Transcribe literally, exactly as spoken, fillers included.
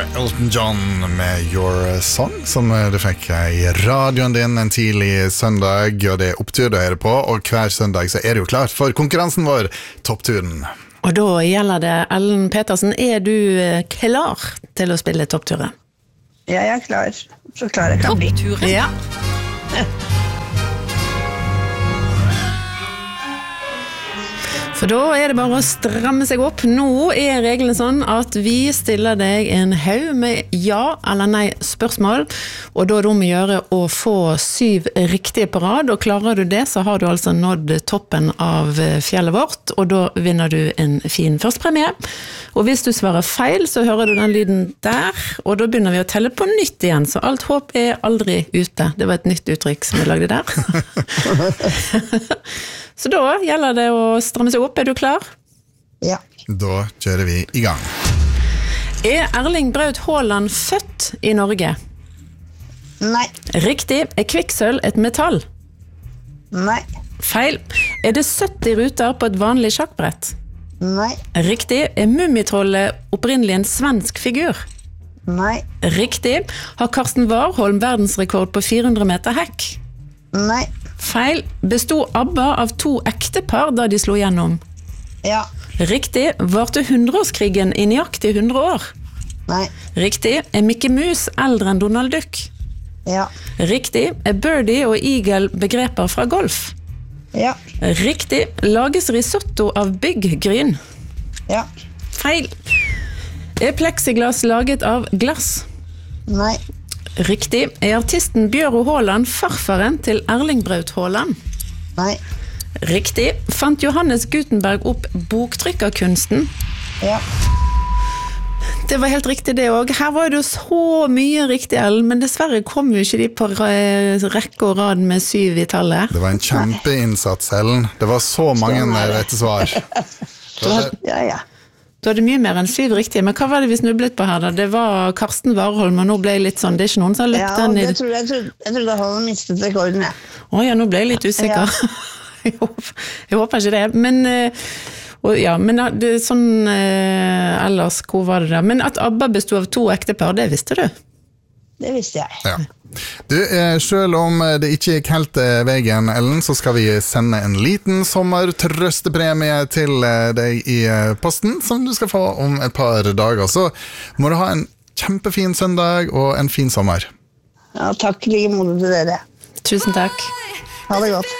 Elton John med Your Song, som du fikk i radioen din en tidlig søndag, og det er opptur du hører på, og hver søndag så er det jo klart for konkurransen vår, Toppturen. Og da gjelder det, Ellen Petersen, er du klar til å spille Toppturen? Ja, jeg er klar. Så klar jeg kan bli. Toppturen? Ja. For da er det bare å stramme seg opp. Nå er reglene sånn at vi stiller deg en haug med ja eller nei spørsmål, og da er det om å gjøre å få syv riktige på rad, og klarer du det, så har du altså nådd toppen av fjellet vårt, og da vinner du en fin førstpremie. Og hvis du svarer feil, så hører du den lyden der, og da begynner vi å telle på nytt igjen, så alt håp er aldri ute. Det var et nytt uttrykk som vi lagde der. Så da gjelder det å stramme seg opp. Er du klar? Ja. Da kjører vi i gang. Er Erling Braut Haaland født i Norge? Nei. Riktig. Er kvikksølv et metall? Nei. Feil. Er det sytti ruter på et vanlig sjakkbrett? Nei. Riktig. Er Mummitrollet opprinnelig en svensk figur? Nei. Riktig. Har Karsten Warholm verdensrekord på fire hundre meter hekk? Nei. Feil. Bestod ABBA av to ektepar da de slo gjennom? Ja. Riktig. Varte hundreårskrigen i nøyaktig hundre år? Nei. Riktig. Er Mickey Mouse eldre enn Donald Duck? Ja. Riktig. Er birdie og eagle begreper fra golf? Ja. Riktig. Lages risotto av byggryn? Ja. Feil. Er plexiglass laget av glass? Nei. Riktig. Er artisten Bjøro Haaland farfaren til Erling Braut Haaland? Nei. Riktig. Fant Johannes Gutenberg opp boktrykkerkunsten? Ja. Det var helt riktig det også. Her var det jo så mye riktig, Ellen, men dessverre kom jo ikke de på rekke og rad med syv i tallet. Det var en kjempeinnsats, Ellen. Det var så mange rette svar. Ja, ja. Du hadde mye mer enn syv riktige, men hva var det vi snublet på her da? Det var Karsten Warholm, og nå ble jeg litt sånn, det er ikke noen som har løpt Ja, den i... jeg trodde, jeg trodde, jeg trodde han hadde mistet rekorden, ja. Åja, nå ble jeg litt usikker. Ja. jeg, håper, jeg håper ikke det, men... Og ja, men det er sånn... Eh, ellers, hvor var det da? Men at ABBA bestod av to ektepar, det visste du? Det visste jeg. Ja. Du, selv om det ikke gikk helt veien, Ellen, så skal vi sende en liten sommertrøstepremie til deg i posten, som du skal få om et par dager. Så må du ha en kjempefin søndag og en fin sommer. Ja, takk like måte til dere. Tusen takk. Ha det godt.